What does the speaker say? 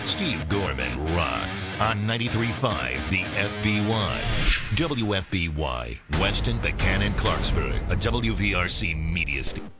Steve Gorman rocks on 93.5 The FBY. WFBY, Weston, Buchanan, Clarksburg, a WVRC media station.